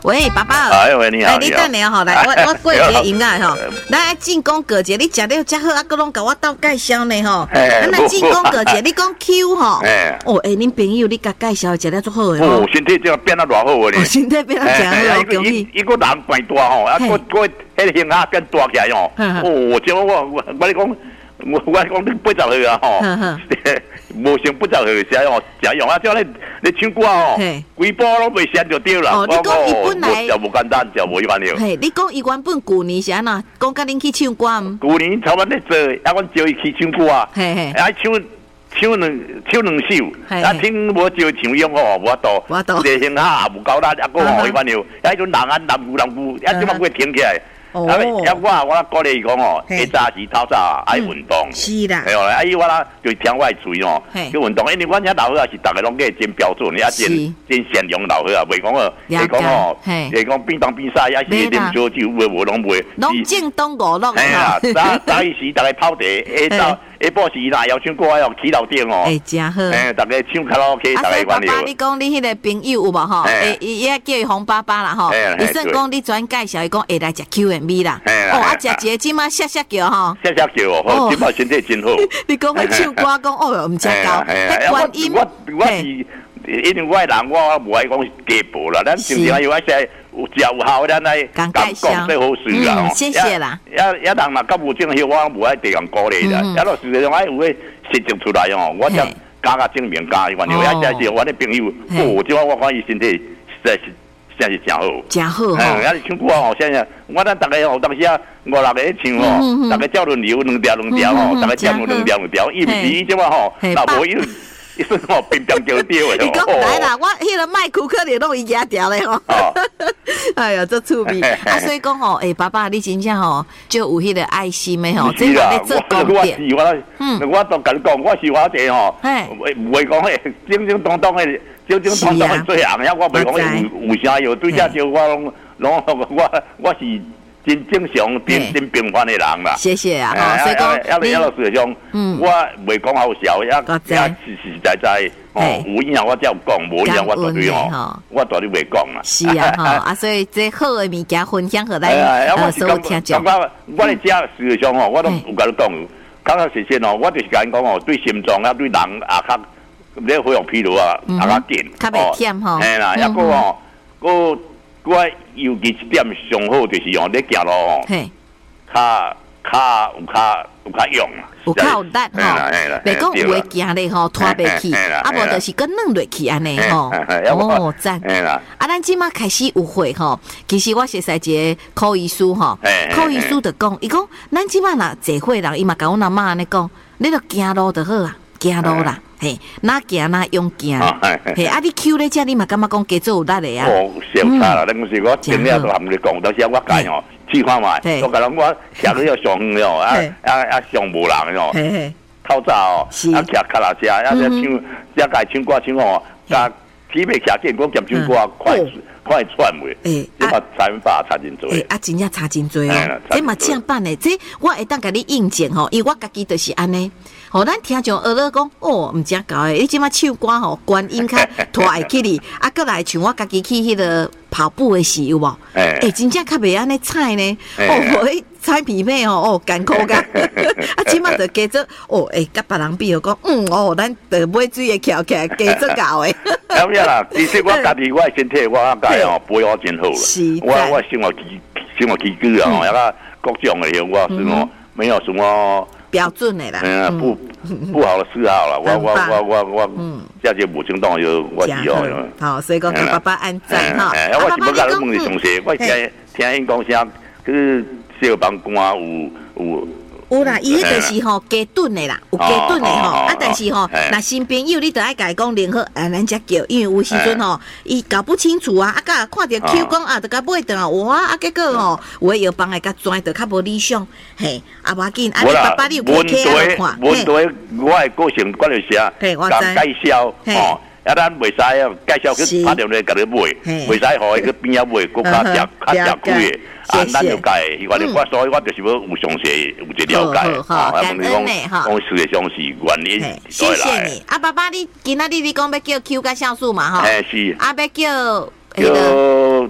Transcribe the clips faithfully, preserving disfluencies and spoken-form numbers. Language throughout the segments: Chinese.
喂，爸爸。 哎喂，你好。 哎，你等下吼，来，我我过一个音乐吼，来进攻过节，你食了遮好，啊，搁拢甲我斗介绍呢吼。咱来进攻过节，你讲 Q 吼。哎。哦，哎，恁朋友你甲介绍食了足好诶。 哦，身体这变得偌好诶。 哦，身体变得真好，恭喜。 伊个人变大吼，啊，个个迄个型啊变大起来吼。哦，即我我我我你讲。我我讲你八十岁啊吼，无成八十岁时吼，食用啊，叫你你唱歌吼，规部拢袂删就对啦。 哦，你讲伊本来就无简单，就无一般了。 嘿，你讲伊原本旧年是安怎？讲甲恁去唱歌毋？ 旧年差不多咧做，啊，阮招伊去唱歌啊，嘿嘿，啊唱唱两唱两首，啊听无招唱用吼，无多，无多，个声哈也无够力，啊个吼一般了，啊迄种人啊人牛人牛，啊即马会停起来。哦，啊！我我鼓励伊讲哦，下早时透早爱运动， 是啦。 哎呦，啊伊我啦就听我嘴哦，去运动。因为阮遐老伙仔是逐个拢计真标准，啊真真善良老伙仔，袂讲哦，会讲哦，会讲便当比赛，啊是啉烧酒，有无拢袂。 拢正当五乐。 哎呀，早早一时逐个跑地，下早下晡时若邀唱歌哦，起楼顶哦， 哎真好。 哎，逐个唱卡拉 OK，逐个玩了。啊，爸爸，你讲你迄个朋友有无吼？哎，伊也叫伊洪爸爸啦吼。伊算讲你专介绍伊讲会来食 Q and B 啦。哦，啊，食一个即马歇歇叫吼。 歇歇叫哦，即马身体真好。 你讲会唱歌讲哦，毋食高，迄观音。 我我是因为我的人，我无爱讲家暴啦，咱常常有一些有食有效，咱来讲讲最好事啦。 嗯，谢谢啦。 呀呀，人若较无正气，我无爱地人鼓励啦。呀，落实际上爱有诶实证出来哦，我才加个证明加一款。呀，这是我的朋友，哦，即我我看伊身体实在是。真是真好， 真好吼！ 哎，啊，唱歌吼，现在我咱大家吼，当时啊，五六个唱吼，大家照轮流两条两条吼，大家照两条两条，伊毋是伊即话吼，那无伊伊说吼平平调调的。 你讲来啦，我迄个麦克可能拢伊夹调咧吼。哎呀，这趣味啊！所以讲吼，诶，爸爸，你真正吼就有迄个爱心的吼，这个咧做功德。 嗯，我都甲你讲，我是我者吼，唔会讲迄正正当当的。正正当当的做人，呀，我袂讲有有啥药，对遮少我拢拢我我是真正常、真真平凡的人啦。 谢谢啊，吼，所以讲， 呀呀，老师兄，我袂讲好笑，呀呀实实在在，哦，有影我才有讲，无影我绝对吼，我绝对袂讲啦。 是啊，吼啊，所以这好的物件分享互咱呃所有听众。 我我咧遮事实上吼，我都有甲你讲，确确实实吼，我就是甲你讲吼，对心脏啊，对人啊较。咧恢复疲劳啊，啊较紧， 较袂忝吼。 嘿啦，抑个吼，个我尤其一点上好就是吼，咧行路吼，较较有较有较用啦， 有较有力吼。袂讲有诶行咧吼，拖袂去，啊无就是跟软落去安尼吼。哦，赞。啊，咱即马开始有会吼，其实我熟悉一个科医师吼，科医师就讲，伊讲咱即马若坐会人，伊嘛甲阮阿嬷安尼讲，你著行路就好啊，行路啦。嘿，哪行哪用行，嘿，啊！你 Q 咧，遮你嘛感觉讲加做有力的啊？ 哦，小差啦，那个是我听了都含你讲，到时我改吼，试看卖，我甲人我徛去要上远哦，啊啊啊上无人哦，透早哦，啊徛卡拉车，啊在唱，遮家唱歌唱哦，甲起袂徛见，我兼唱歌快快喘袂，诶，即嘛差把差真多， 诶，啊真正差真多哦，这嘛正版的，这我会当甲你印证吼，因为我家己就是安尼。吼，咱听众学了讲，哦，毋正搞诶！你即马唱歌吼，观音较拖会起哩，啊，过来像我家己去迄个跑步诶时有无？诶、欸，真正较袂安尼踩呢。欸、哦，迄踩皮皮吼，哦，艰苦噶。啊，即马就加做，哦，诶、欸，甲别人比哦，讲，嗯，哦，咱着买水诶翘起来，加做搞诶。 咁样啦，其实我家己我身体我阿家哦，保养真好啦。我我生活起生活起居啊，吼，有个各种诶，我什么没有什么。 标准的啦， 嗯，不不好的嗜好啦，我我我我我，嗯，这些无情当有我是哦， 好，所以讲给爸爸按赞哈。 哎，我是要甲你问一同学，我听听因讲啥，去小房官有有。 有啦，伊迄个是吼加炖的啦，有加炖的吼。啊，但是吼，若新朋友你得爱甲伊讲联合，啊，咱才叫，因为有时阵吼，伊搞不清楚啊，啊，甲看着 Q 讲啊，得甲买顿啊，哇，啊，结果吼，有诶药房诶甲钻着较无理想，嘿，啊，无要紧，啊，你爸爸你有去起来看， 问题我诶个性管理下，讲介绍，吼。啊，咱袂使啊，介绍去打电话甲你买，袂使互伊去边仔买，搁较食较食贵诶。啊，咱了解，因为我所以我就是要有详细有一了解， 好，感恩诶，哈。 讲事实上是原因， 谢谢你。啊，爸爸，你今仔日你讲要叫 Q 甲酵素嘛，哈？ 哎，是。 啊，要叫叫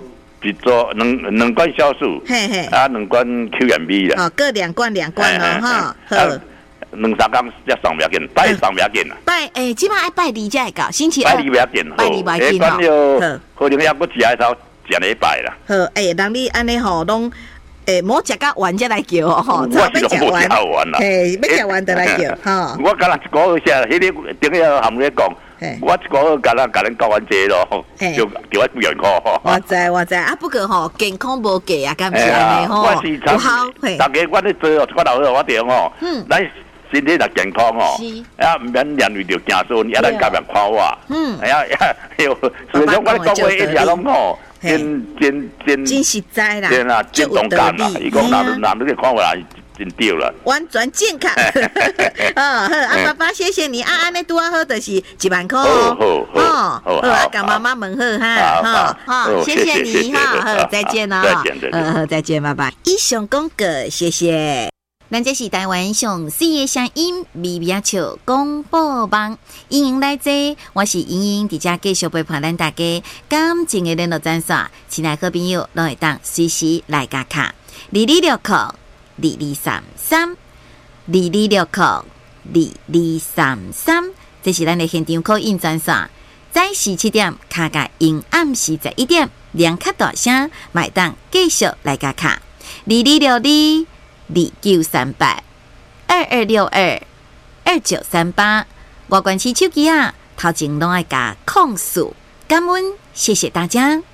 一组两两罐酵素， 嘿嘿， 啊两罐 Q M B 啦， 哦，各两罐两罐哦，哈，好。 两三工才上不要紧，拜上不要紧啦。 拜诶，即摆爱拜二才会到，星期二。 拜二不要紧， 拜二不要紧哦。可能要搁食的时候食礼拜啦。 好，诶，人你安尼吼，拢诶，莫食到完才来叫吼， 我是拢无食完啦。 嘿，要食完就来叫，吼。 我敢若一个月下，迄个顶下含你讲，我一个月敢若甲恁教完这咯，就叫我几万块。 我知我知，啊，不过吼，健康无价啊，敢是安尼吼， 不好。大家我咧做哦，我老好我哋哦，嗯，咱。身体若健康哦，啊，唔免连累着惊孙，也咱家人看我，嗯，哎呀呀，哟，所以讲我讲话一直拢吼，真真真真实在啦， 真啊，真勇敢啦。伊讲男男你看我啦，真对啦， 完全健康。哦，好，啊，爸爸，谢谢你，啊，安尼拄啊好，就是一万块， 好好好，好，啊，跟妈妈问好哈，好，好，谢谢你哈，好，再见哦， 再见，再见， 好，再见，拜拜。以上广告，谢谢。咱这是台湾上四个声音微微笑广播网，欢迎来坐，我是莹莹，伫遮继续陪伴咱大家感情的联络专线，亲爱好朋友拢会当随时来加卡，二二六扣二二三三，二二六扣二二三三，这是咱的现场call in专线，早时七点卡甲因暗时十一点，两卡大声，买当继续来加卡，二二六二。二九三八二二六二二九三八，我关起手机啊，头前拢爱加控诉，感恩，谢谢大家。